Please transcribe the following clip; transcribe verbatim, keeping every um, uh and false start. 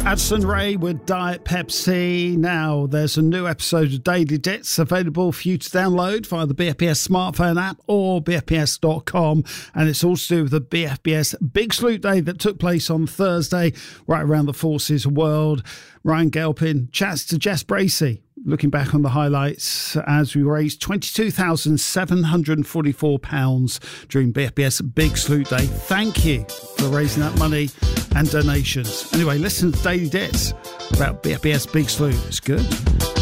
Addison Rae with Diet Pepsi. Now, there's a new episode of Daily Dits available for you to download via the B F B S smartphone app or B F B S dot com. And it's all to do with the B F B S Big Salute Day that took place on Thursday right around the forces world. Ryan Galpin chats to Jess Bracey, looking back on the highlights as we raised twenty-two thousand seven hundred forty-four pounds during B F B S Big Salute Day. Thank you for raising that money and donations. Anyway, listen to Daily Dits about B F B S Big Salute. It's good.